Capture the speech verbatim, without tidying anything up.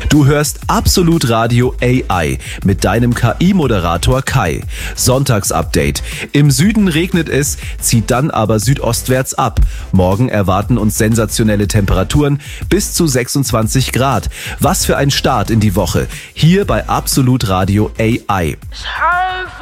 Du hörst Absolut Radio A I mit deinem K I-Moderator Kai. Sonntagsupdate. Im Süden regnet es, zieht dann aber südostwärts ab. Morgen erwarten uns sensationelle Temperaturen bis zu sechsundzwanzig Grad. Was für ein Start in die Woche. Hier bei Absolut Radio A I.